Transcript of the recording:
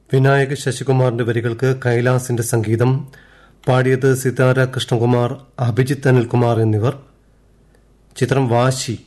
വിനായക് ശശികുമാറിന്റെ വരികൾക്ക് കൈലാസിന്റെ സംഗീതം. പാടിയത് സിതാര കൃഷ്ണകുമാർ, അഭിജിത്ത് അനിൽകുമാർ എന്നിവർ. ചിത്രം വാശി.